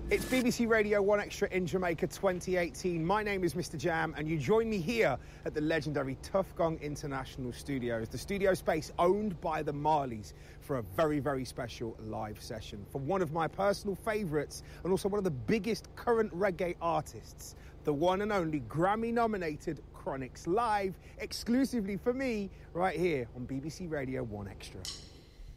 It's BBC Radio 1 Extra in Jamaica 2018. My name is Mr. Jam, and you join me here at the legendary Tuff Gong International Studios, the studio space owned by the Marleys, for a very, very special live session for one of my personal favourites and also one of the biggest current reggae artists, the one and only Grammy-nominated Chronixx, live exclusively for me right here on BBC Radio 1 Extra.